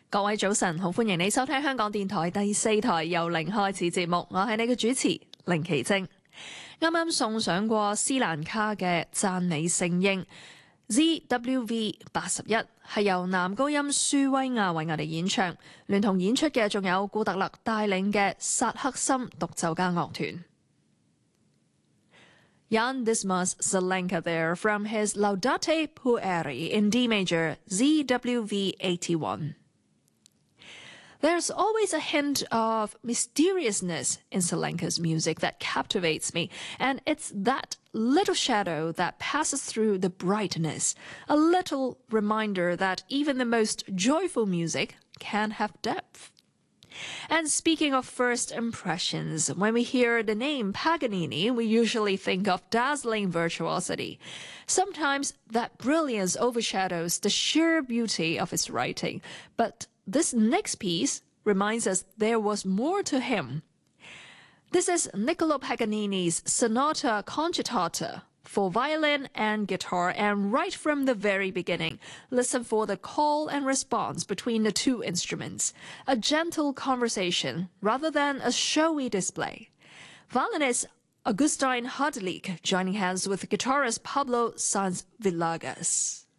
各位早晨，好歡迎你收聽香港電台第4台由零開始節目，我係你嘅主持凌琪晶。啱啱送上過斯蘭卡嘅讚美聖嬰 ZWV-81，係由男高音舒威亞為我哋演唱，聯同演出嘅仲有古特勒帶領嘅薩克森獨奏家樂團。Jan Dismas Zelenka there from his Laudate Pueri in D major ZWV 81. There's always a hint of mysteriousness in Zelenka's music that captivates me, and it's that little shadow that passes through the brightness, a little reminder that even the most joyful music can have depth. And speaking of first impressions, when we hear the name Paganini, we usually think of dazzling virtuosity. Sometimes that brilliance overshadows the sheer beauty of his writing, but this next piece reminds us there was more to him. This is Niccolò Paganini's Sonata Concitata for violin and guitar, and right from the very beginning, listen for the call and response between the two instruments, a gentle conversation rather than a showy display. Violinist Augustine Hardlik joining hands with guitarist Pablo Sanz Villegas.